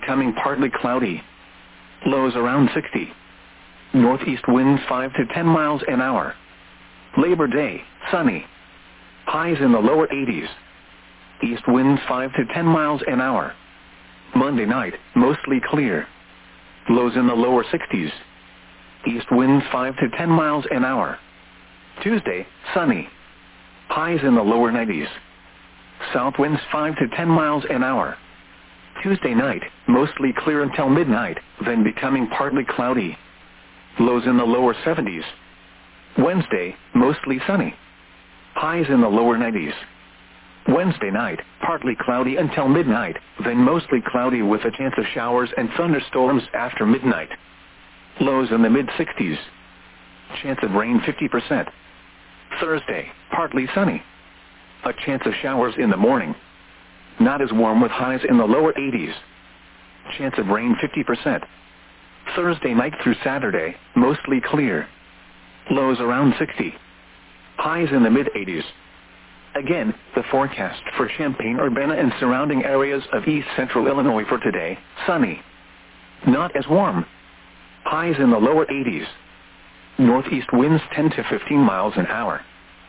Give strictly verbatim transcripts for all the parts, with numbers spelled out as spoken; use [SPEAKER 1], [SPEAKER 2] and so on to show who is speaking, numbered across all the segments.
[SPEAKER 1] becoming partly cloudy. Lows around sixty. Northeast winds five to ten miles an hour. Labor Day, sunny. Highs in the lower eighties. East winds five to ten miles an hour. Monday night, mostly clear. Lows in the lower sixties. East winds five to ten miles an hour. Tuesday, sunny. Highs in the lower nineties. South winds five to ten miles an hour. Tuesday night, mostly clear until midnight, then becoming partly cloudy. Lows in the lower seventies. Wednesday, mostly sunny. Highs in the lower nineties. Wednesday night, partly cloudy until midnight, then mostly cloudy with a chance of showers and thunderstorms after midnight. Lows in the mid-sixties. Chance of rain fifty percent. Thursday, partly sunny. A chance of showers in the morning. Not as warm with highs in the lower eighties. Chance of rain fifty percent. Thursday night through Saturday, mostly clear. Lows around sixty. Highs in the mid-eighties. Again, the forecast for Champaign-Urbana and surrounding areas of east central Illinois for today, sunny. Not as warm. Highs in the lower eighties. Northeast winds ten to fifteen miles an hour.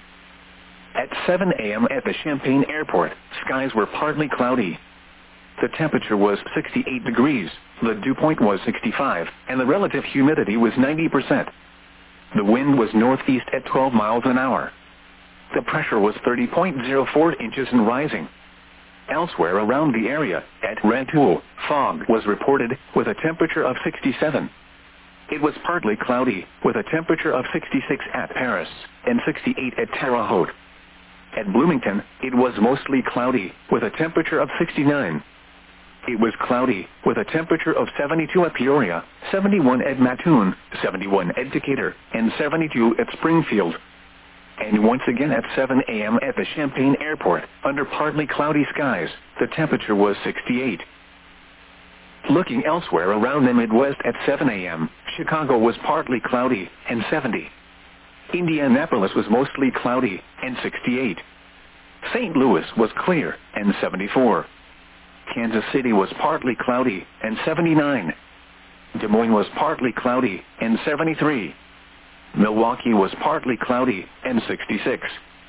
[SPEAKER 1] At seven a m at the Champaign Airport, skies were partly cloudy. The temperature was sixty-eight degrees, the dew point was sixty-five, and the relative humidity was ninety percent. The wind was northeast at twelve miles an hour. The pressure was thirty point zero four inches and rising. Elsewhere around the area, at Rantoul, fog was reported, with a temperature of sixty-seven. It was partly cloudy, with a temperature of sixty-six at Paris, and sixty-eight at Terre Haute. At Bloomington, it was mostly cloudy, with a temperature of sixty-nine. It was cloudy, with a temperature of seventy-two at Peoria, seventy-one at Mattoon, seventy-one at Decatur, and seventy-two at Springfield. And once again at seven a m at the Champaign Airport, under partly cloudy skies, the temperature was sixty-eight. Looking elsewhere around the Midwest at seven a m, Chicago was partly cloudy, and seventy. Indianapolis was mostly cloudy, and sixty-eight. Saint Louis was clear, and seventy-four. Kansas City was partly cloudy, and seventy-nine. Des Moines was partly cloudy, and seventy-three. Milwaukee was partly cloudy, and sixty-six.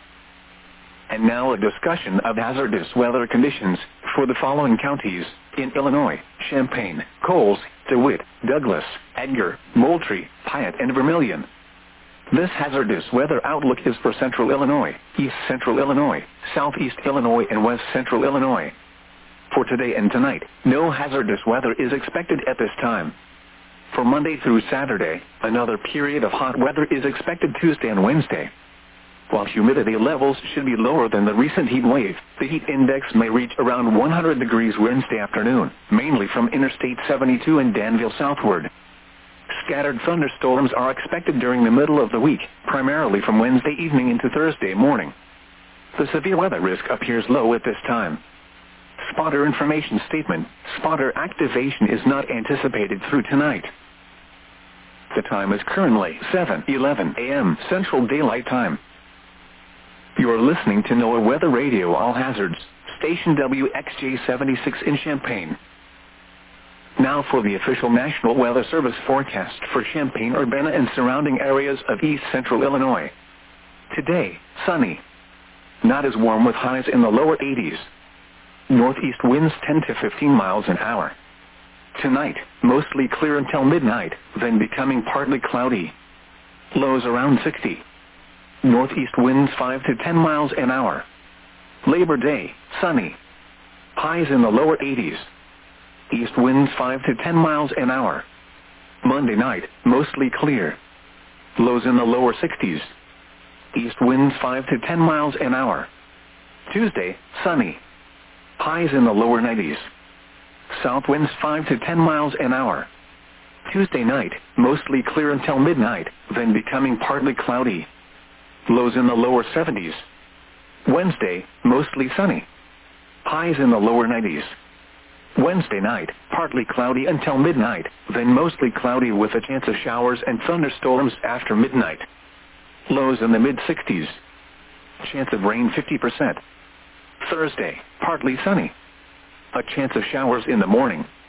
[SPEAKER 1] And now a discussion of hazardous weather conditions for the following counties in Illinois: Champaign, Coles, DeWitt, Douglas, Edgar, Moultrie, Piatt, and Vermilion. This hazardous weather outlook is for Central Illinois, East Central Illinois, Southeast Illinois, and West Central Illinois. For today and tonight, no hazardous weather is expected at this time. For Monday through Saturday, another period of hot weather is expected Tuesday and Wednesday. While humidity levels should be lower than the recent heat wave, the heat index may reach around one hundred degrees Wednesday afternoon, mainly from Interstate seventy-two and Danville southward. Scattered thunderstorms are expected during the middle of the week, primarily from Wednesday evening into Thursday morning. The severe weather risk appears low at this time. Spotter information statement: spotter activation is not anticipated through tonight. The time is currently seven eleven a m Central Daylight Time. You are listening to NOAA Weather Radio All Hazards, station W X J seventy-six in Champaign. Now for the official National Weather Service forecast for Champaign-Urbana and surrounding areas of East Central Illinois. Today, sunny. Not as warm with highs in the lower eighties. Northeast winds ten to fifteen miles an hour. Tonight, mostly clear until midnight, then becoming partly cloudy. Lows around sixty. Northeast winds five to ten miles an hour. Labor Day, sunny. Highs in the lower eighties. East winds five to ten miles an hour. Monday night, mostly clear. Lows in the lower sixties. East winds five to ten miles an hour. Tuesday, sunny. Highs in the lower nineties. South winds five to ten miles an hour. Tuesday night, mostly clear until midnight, then becoming partly cloudy. Lows in the lower seventies. Wednesday, mostly sunny. Highs in the lower nineties. Wednesday night, partly cloudy until midnight, then mostly cloudy with a chance of showers and thunderstorms after midnight. Lows in the mid-sixties. Chance of rain fifty percent. Thursday, partly sunny. A chance of showers in the morning.